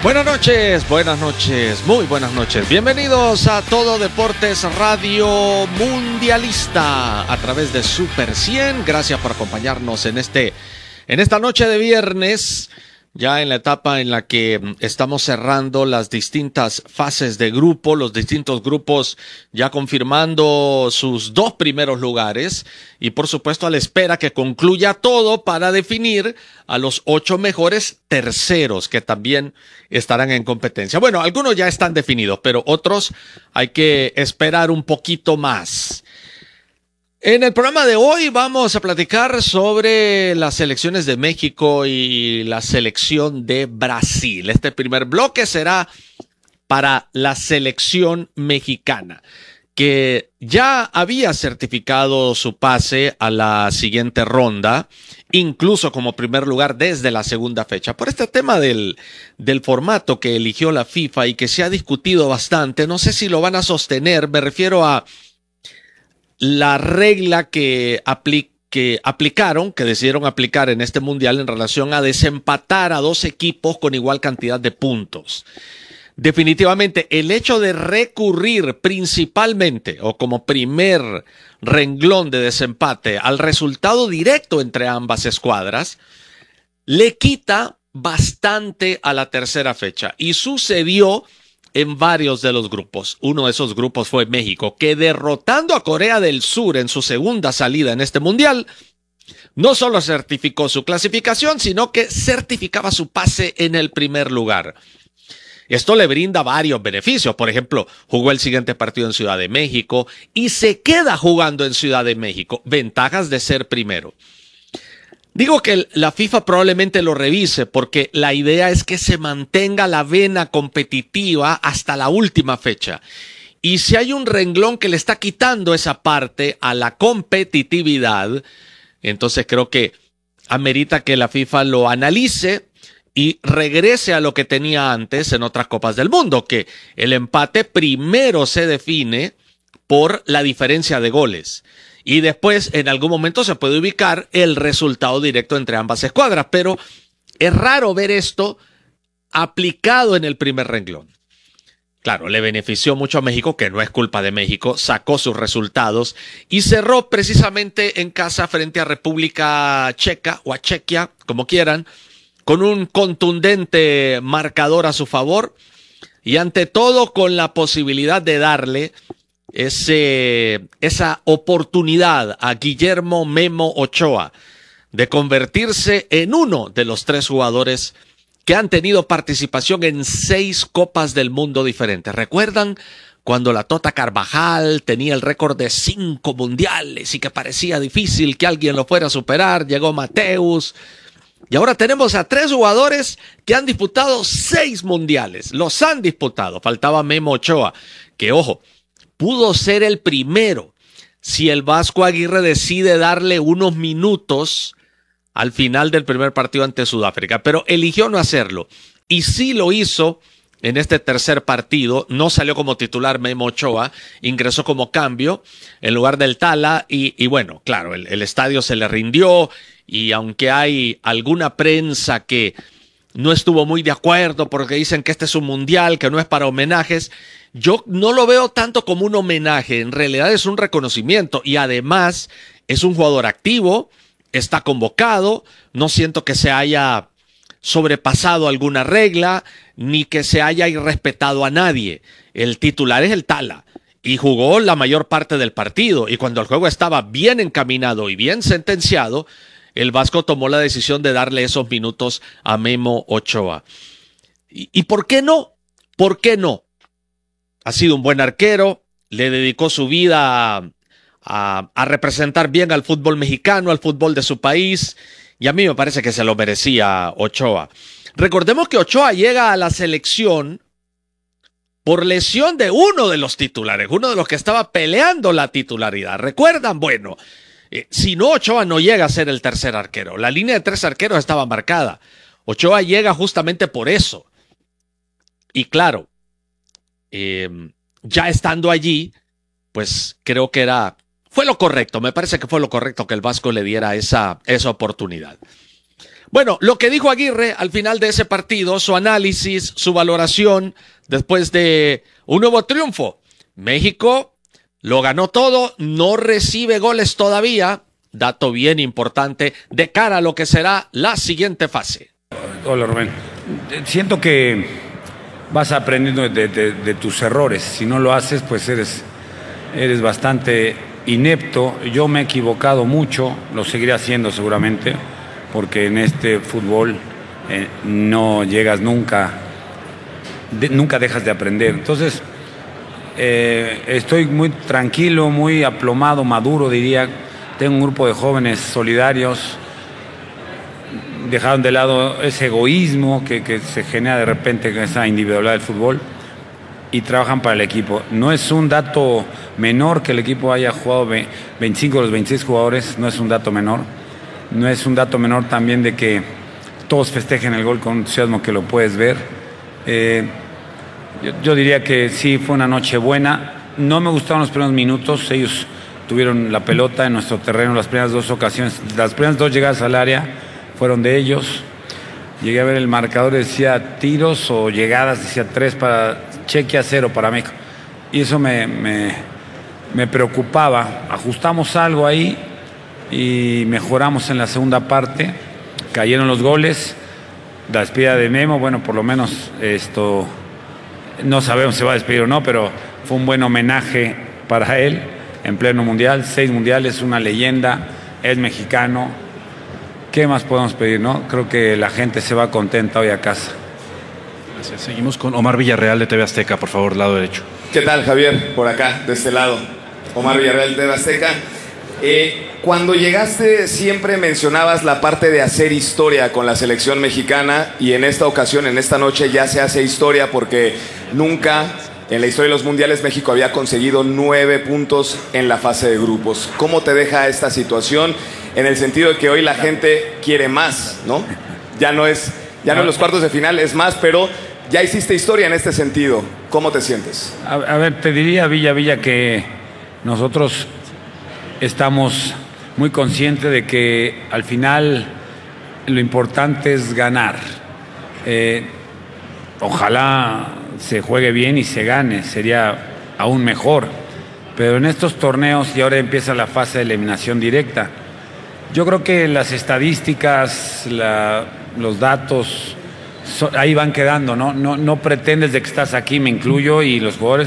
Buenas noches, muy buenas noches. Bienvenidos a Todo Deportes Radio Mundialista a través de Super 100. Gracias por acompañarnos en esta noche de viernes, ya en la etapa en la que estamos cerrando las distintas fases de grupo, los distintos grupos ya confirmando sus dos primeros lugares y por supuesto a la espera que concluya todo para definir a los 8 mejores terceros que también estarán en competencia. Bueno, algunos ya están definidos, pero otros hay que esperar un poquito más. En el programa de hoy vamos a platicar sobre las selecciones de México y la selección de Brasil. Este primer bloque será para la selección mexicana, que ya había certificado su pase a la siguiente ronda, incluso como primer lugar desde la segunda fecha. Por este tema del formato que eligió la FIFA y que se ha discutido bastante, no sé si lo van a sostener, me refiero a la regla que aplicaron, que decidieron aplicar en este mundial en relación a desempatar a 2 equipos con igual cantidad de puntos. Definitivamente, el hecho de recurrir principalmente o como primer renglón de desempate al resultado directo entre ambas escuadras, le quita bastante a la tercera fecha. Y sucedió en varios de los grupos. Uno de esos grupos fue México, que derrotando a Corea del Sur en su segunda salida en este mundial, no solo certificó su clasificación, sino que certificaba su pase en el primer lugar. Esto le brinda varios beneficios. Por ejemplo, jugó el siguiente partido en Ciudad de México y se queda jugando en Ciudad de México. Ventajas de ser primero. Digo que la FIFA probablemente lo revise porque la idea es que se mantenga la vena competitiva hasta la última fecha. Y si hay un renglón que le está quitando esa parte a la competitividad, entonces creo que amerita que la FIFA lo analice y regrese a lo que tenía antes en otras Copas del Mundo, que el empate primero se define por la diferencia de goles. Y después, en algún momento, se puede ubicar el resultado directo entre ambas escuadras. Pero es raro ver esto aplicado en el primer renglón. Claro, le benefició mucho a México, que no es culpa de México, sacó sus resultados y cerró precisamente en casa frente a República Checa o a Chequia, como quieran, con un contundente marcador a su favor y ante todo con la posibilidad de darle esa oportunidad a Guillermo Memo Ochoa de convertirse en uno de los 3 jugadores que han tenido participación en 6 Copas del Mundo diferentes. ¿Recuerdan cuando la Tota Carvajal tenía el récord de 5 mundiales y que parecía difícil que alguien lo fuera a superar? Llegó Mateus. Y ahora tenemos a 3 jugadores que han disputado 6 mundiales. Los han disputado. Faltaba Memo Ochoa, que ojo, pudo ser el primero si el Vasco Aguirre decide darle unos minutos al final del primer partido ante Sudáfrica, pero eligió no hacerlo. Y sí lo hizo en este tercer partido. No salió como titular Memo Ochoa, ingresó como cambio en lugar del Tala y bueno, claro, el estadio se le rindió y aunque hay alguna prensa que no estuvo muy de acuerdo porque dicen que este es un mundial, que no es para homenajes, yo no lo veo tanto como un homenaje, en realidad es un reconocimiento y además es un jugador activo, está convocado, no siento que se haya sobrepasado alguna regla ni que se haya irrespetado a nadie. El titular es el Tala y jugó la mayor parte del partido y cuando el juego estaba bien encaminado y bien sentenciado, el Vasco tomó la decisión de darle esos minutos a Memo Ochoa. ¿Y por qué no? ¿Por qué no? Ha sido un buen arquero, le dedicó su vida a representar bien al fútbol mexicano, al fútbol de su país, y a mí me parece que se lo merecía Ochoa. Recordemos que Ochoa llega a la selección por lesión de uno de los titulares, uno de los que estaba peleando la titularidad. ¿Recuerdan? Bueno, si no, Ochoa no llega a ser el tercer arquero. La línea de 3 arqueros estaba marcada. Ochoa llega justamente por eso. Y claro, ya estando allí, pues creo que fue lo correcto, me parece que fue lo correcto que el Vasco le diera esa oportunidad. Bueno, lo que dijo Aguirre al final de ese partido, su análisis, su valoración después de un nuevo triunfo. México lo ganó todo, no recibe goles todavía, dato bien importante de cara a lo que será la siguiente fase. Hola Rubén, siento que vas aprendiendo de tus errores. Si no lo haces, pues eres bastante inepto. Yo me he equivocado mucho, lo seguiré haciendo seguramente, porque en este fútbol no llegas nunca, nunca dejas de aprender. Entonces, estoy muy tranquilo, muy aplomado, maduro diría. Tengo un grupo de jóvenes solidarios, dejaron de lado ese egoísmo que se genera de repente con esa individualidad del fútbol y trabajan para el equipo. No es un dato menor que el equipo haya jugado 25 de los 26 jugadores, no es un dato menor. No es un dato menor también de que todos festejen el gol con entusiasmo, que lo puedes ver. Yo diría que sí, fue una noche buena. No me gustaron los primeros minutos, ellos tuvieron la pelota en nuestro terreno las primeras dos ocasiones. Las primeras dos llegadas al área fueron de ellos. Llegué a ver el marcador, decía tiros o llegadas, decía 3 para Chequia, 0 para México. Y eso me preocupaba. Ajustamos algo ahí y mejoramos en la segunda parte. Cayeron los goles. La despedida de Memo, bueno, por lo menos esto no sabemos si se va a despedir o no, pero fue un buen homenaje para él en pleno mundial. 6 mundiales, una leyenda, es mexicano. ¿Qué más podemos pedir, no? Creo que la gente se va contenta hoy a casa. Gracias. Seguimos con Omar Villarreal de TV Azteca, por favor, lado derecho. ¿Qué tal, Javier? Por acá, de este lado. Omar Villarreal de TV Azteca. Cuando llegaste siempre mencionabas la parte de hacer historia con la selección mexicana y en esta ocasión, en esta noche ya se hace historia porque nunca en la historia de los mundiales México había conseguido 9 puntos en la fase de grupos. ¿Cómo te deja esta situación? En el sentido de que hoy la gente quiere más, ¿no? Ya no en los cuartos de final, es más, pero ya hiciste historia en este sentido. ¿Cómo te sientes? A ver, te diría, Villa, que nosotros estamos muy conscientes de que al final lo importante es ganar. Ojalá se juegue bien y se gane, sería aún mejor. Pero en estos torneos, y ahora empieza la fase de eliminación directa, yo creo que las estadísticas, los datos, ahí van quedando, ¿no? No pretendes de que estás aquí, me incluyo, y los jugadores,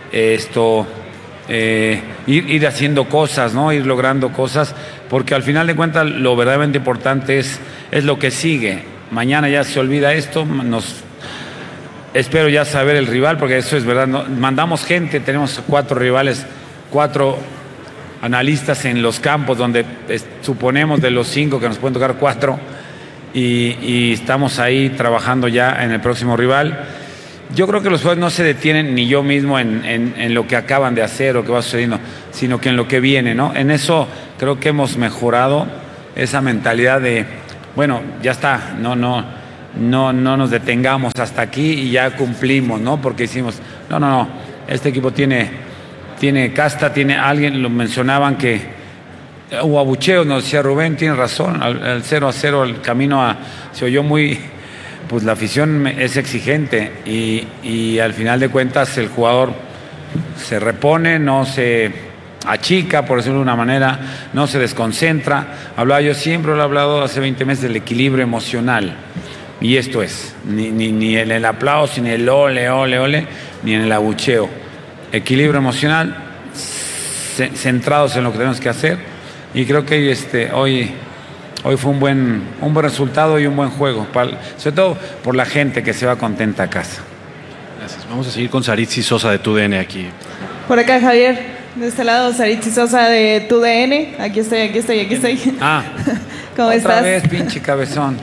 ir haciendo cosas, ¿no? Ir logrando cosas, porque al final de cuentas lo verdaderamente importante es lo que sigue. Mañana ya se olvida esto, espero ya saber el rival, porque eso es verdad, ¿no? Mandamos gente, tenemos 4 rivales, 4 analistas en los campos, donde suponemos de los 5 que nos pueden tocar 4, y estamos ahí trabajando ya en el próximo rival. Yo creo que los jugadores no se detienen, ni yo mismo, en lo que acaban de hacer o que va sucediendo, sino que en lo que viene, ¿no? En eso creo que hemos mejorado esa mentalidad de, bueno, ya está, no nos detengamos hasta aquí y ya cumplimos, ¿no? Porque hicimos, no, este equipo tiene casta, tiene alguien, lo mencionaban que hubo abucheos, nos decía Rubén, tiene razón, al 0-0, el camino se oyó muy, pues la afición es exigente y al final de cuentas el jugador se repone, no se achica, por decirlo de una manera, no se desconcentra. Yo siempre lo he hablado hace 20 meses del equilibrio emocional, y esto es, ni en el aplauso, ni el ole, ni en el abucheo. Equilibrio emocional, centrados en lo que tenemos que hacer, y creo que hoy fue un buen resultado y un buen juego, sobre todo por la gente que se va contenta a casa. Gracias. Vamos a seguir con Saritzi Sosa de TUDN aquí. Por acá, Javier, de este lado, Saritzi Sosa de TUDN. Aquí estoy. ¿Cómo otra estás? Otra vez, pinche cabezón.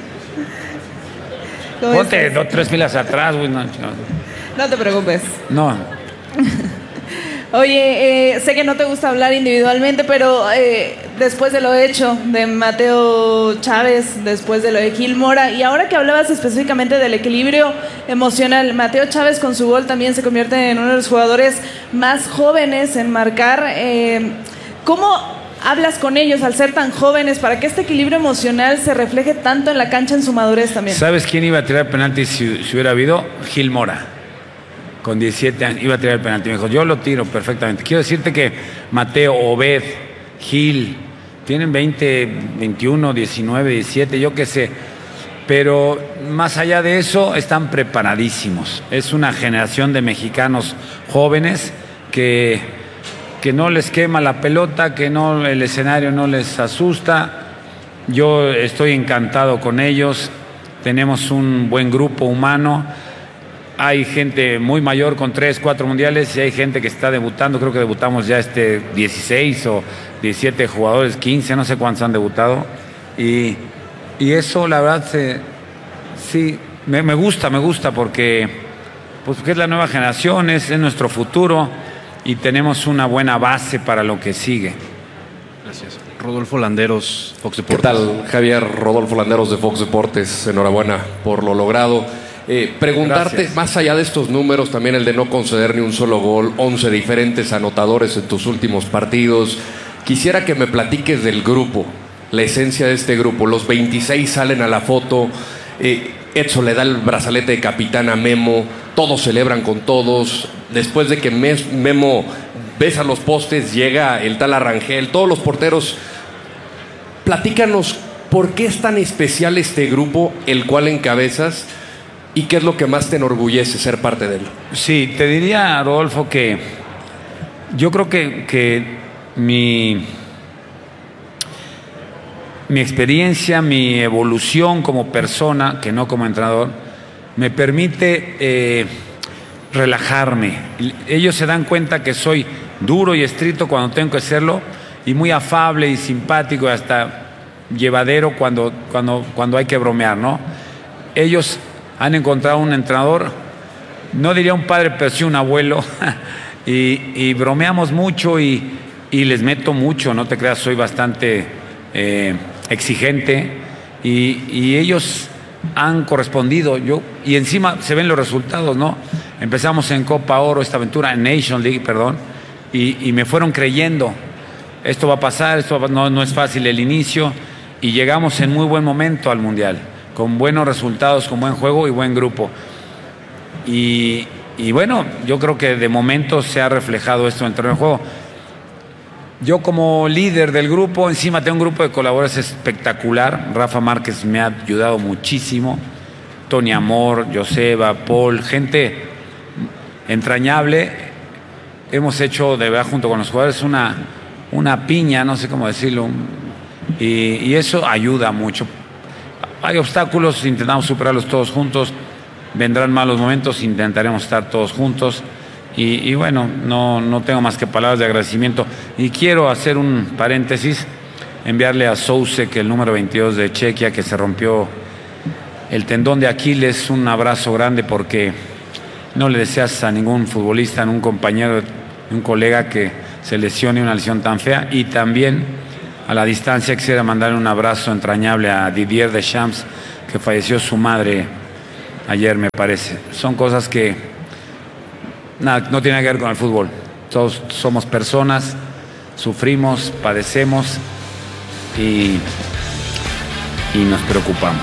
Ponte 3 filas atrás, güey. No te preocupes. No. Oye, sé que no te gusta hablar individualmente, pero después de lo hecho de Mateo Chávez, después de lo de Gil Mora, y ahora que hablabas específicamente del equilibrio emocional, Mateo Chávez con su gol también se convierte en uno de los jugadores más jóvenes en marcar. ¿Cómo hablas con ellos al ser tan jóvenes para que este equilibrio emocional se refleje tanto en la cancha en su madurez también? ¿Sabes quién iba a tirar penalti si hubiera habido? Gil Mora. Con 17 años iba a tirar el penalti. Me dijo, yo lo tiro perfectamente. Quiero decirte que Mateo, Obed, Gil, tienen 20, 21, 19, 17, yo qué sé. Pero más allá de eso, están preparadísimos. Es una generación de mexicanos jóvenes que no les quema la pelota, que no, el escenario no les asusta. Yo estoy encantado con ellos. Tenemos un buen grupo humano. Hay gente muy mayor con 3, 4 mundiales y hay gente que está debutando. Creo que debutamos ya 16 o 17 jugadores, 15, no sé cuántos han debutado. Y eso, la verdad, sí, me gusta porque es la nueva generación, es nuestro futuro y tenemos una buena base para lo que sigue. Gracias. Rodolfo Landeros, Fox ¿Qué Deportes. tal, Javier? Rodolfo Landeros de Fox Deportes. Enhorabuena por lo logrado. Preguntarte, Gracias. más allá de estos números, también el de no conceder ni un solo gol, 11 diferentes anotadores en tus últimos partidos. Quisiera que me platiques del grupo, la esencia de este grupo. Los 26 salen a la foto. Edson le da el brazalete de capitán a Memo. Todos celebran con todos. Después de que Memo besa los postes, llega el tal Arrangel. Todos los porteros. Platícanos, ¿por qué es tan especial este grupo, el cual encabezas? ¿Y qué es lo que más te enorgullece ser parte de él? Sí, te diría, Rodolfo, que yo creo que mi experiencia, mi evolución como persona, que no como entrenador, me permite relajarme. Ellos se dan cuenta que soy duro y estricto cuando tengo que serlo y muy afable y simpático y hasta llevadero cuando hay que bromear, ¿no? Ellos han encontrado un entrenador, no diría un padre, pero sí un abuelo, y bromeamos mucho y les meto mucho, no te creas, soy bastante exigente y ellos han correspondido, y encima se ven los resultados, ¿no? Empezamos en Copa Oro, esta aventura, en Nation League, perdón, y me fueron creyendo, esto va a pasar, no es fácil el inicio, y llegamos en muy buen momento al Mundial, con buenos resultados, con buen juego y buen grupo. Y bueno, yo creo que de momento se ha reflejado esto en el terreno de juego. Yo como líder del grupo, encima tengo un grupo de colaboradores espectacular. Rafa Márquez me ha ayudado muchísimo. Tony Amor, Joseba, Paul, gente entrañable. Hemos hecho, de verdad, junto con los jugadores, una piña, no sé cómo decirlo. Y eso ayuda mucho. Hay obstáculos, intentamos superarlos todos juntos. Vendrán malos momentos, intentaremos estar todos juntos. Y bueno, no tengo más que palabras de agradecimiento. Y quiero hacer un paréntesis, enviarle a Sousek, el número 22 de Chequia, que se rompió el tendón de Aquiles, un abrazo grande, porque no le deseas a ningún futbolista, a un compañero, un colega que se lesione una lesión tan fea. Y también a la distancia quisiera mandarle un abrazo entrañable a Didier Deschamps, que falleció su madre ayer, me parece. Son cosas que no tienen que ver con el fútbol. Todos somos personas, sufrimos, padecemos y nos preocupamos.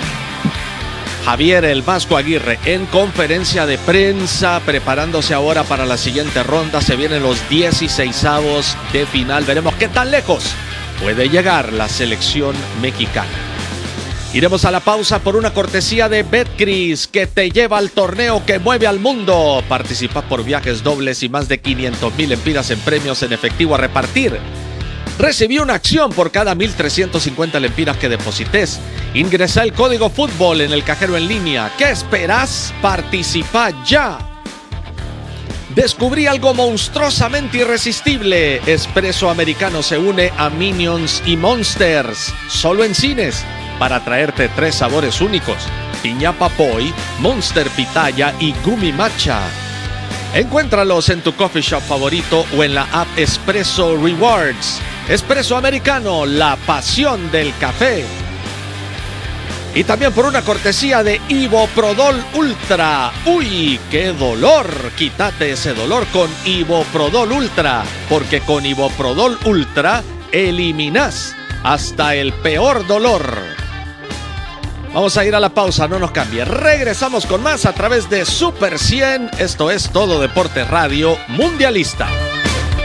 Javier El Vasco Aguirre en conferencia de prensa, preparándose ahora para la siguiente ronda. Se vienen los 16avos de final. Veremos qué tan lejos puede llegar la selección mexicana. Iremos a la pausa por una cortesía de Betcris, que te lleva al torneo que mueve al mundo. Participa por viajes dobles y más de 500,000 lempiras en premios en efectivo a repartir. Recibí una acción por cada 1,350 lempiras que deposites. Ingresa el código fútbol en el cajero en línea. ¿Qué esperas? Participa ya. Descubrí algo monstruosamente irresistible. Espresso Americano se une a Minions y Monsters, solo en cines, para traerte 3 sabores únicos: piña papoy, Monster pitaya y gumi matcha. Encuéntralos en tu coffee shop favorito o en la app Espresso Rewards. Espresso Americano, la pasión del café. Y también por una cortesía de Iboprodol Ultra. ¡Uy, qué dolor! Quítate ese dolor con Iboprodol Ultra, porque con Iboprodol Ultra eliminás hasta el peor dolor. Vamos a ir a la pausa, no nos cambie. Regresamos con más a través de Super 100. Esto es Todo Deporte Radio Mundialista.